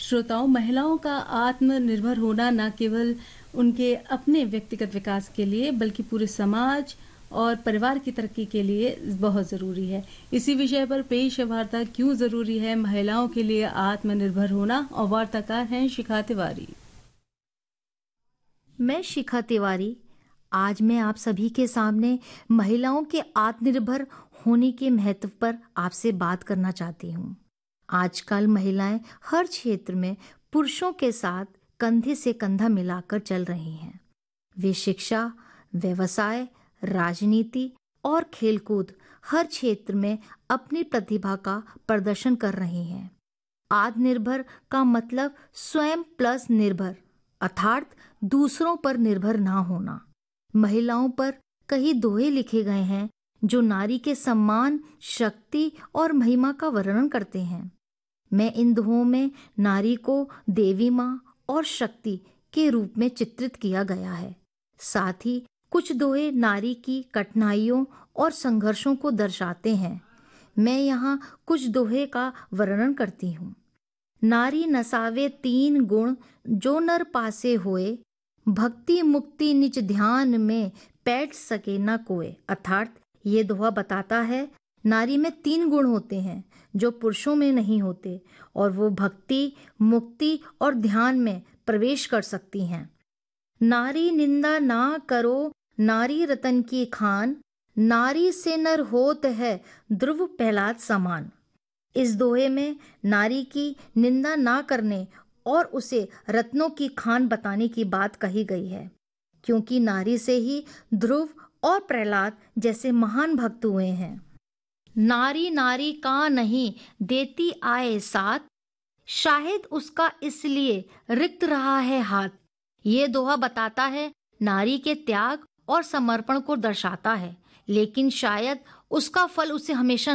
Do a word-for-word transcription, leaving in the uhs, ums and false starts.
श्रोताओं, महिलाओं का आत्मनिर्भर होना न केवल उनके अपने व्यक्तिगत विकास के लिए बल्कि पूरे समाज और परिवार की तरक्की के लिए बहुत ज़रूरी है। इसी विषय पर पेश है वार्ता क्यों ज़रूरी है महिलाओं के लिए आत्मनिर्भर होना, और वार्ताकार हैं शिखा तिवारी। मैं शिखा तिवारी आज मैं आप सभी के सामने महिलाओं के आत्मनिर्भर होने के महत्व पर आपसे बात करना चाहती हूँ। आजकल महिलाएं हर क्षेत्र में पुरुषों के साथ कंधे से कंधा मिलाकर चल रही हैं। वे शिक्षा, व्यवसाय, राजनीति और खेलकूद हर क्षेत्र में अपनी प्रतिभा का प्रदर्शन कर रही हैं। आत्मनिर्भर का मतलब स्वयं प्लस निर्भर, अर्थात दूसरों पर निर्भर ना होना। महिलाओं पर कई दोहे लिखे गए हैं जो नारी के सम्मान, शक्ति और महिमा का वर्णन करते हैं। मैं इन दोहों में नारी को देवी माँ और शक्ति के रूप में चित्रित किया गया है। साथ ही कुछ दोहे नारी की कठिनाइयों और संघर्षों को दर्शाते हैं। मैं यहाँ कुछ दोहे का वर्णन करती हूँ। नारी नसावे तीन गुण जो नर पासे होए, भक्ति मुक्ति निज ध्यान में बैठ सके न कोय। अर्थात ये दोहा बताता है नारी में तीन गुण होते हैं जो पुरुषों में नहीं होते, और वो भक्ति, मुक्ति और ध्यान में प्रवेश कर सकती हैं। नारी निंदा ना करो, नारी रतन की खान, नारी से नर होत है ध्रुव प्रहलाद समान। इस दोहे में नारी की निंदा ना करने और उसे रत्नों की खान बताने की बात कही गई है, क्योंकि नारी से ही ध्रुव और प्रहलाद जैसे महान भक्त हुए हैं। नारी नारी का नहीं देती आए साथ, शायद उसका इसलिए रिक्त रहा है हाथ। ये दोहा बताता है नारी के त्याग और समर्पण को दर्शाता है, लेकिन शायद उसका फल उसे हमेशा